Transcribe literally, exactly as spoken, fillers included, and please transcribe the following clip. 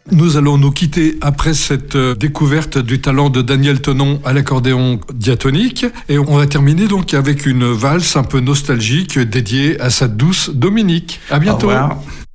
Nous allons nous quitter après cette découverte du talent de Daniel Thenon à l'accordéon diatonique. Et on va terminer donc avec une valse un peu nostalgique dédiée à sa douce Dominique. À bientôt. Au revoir.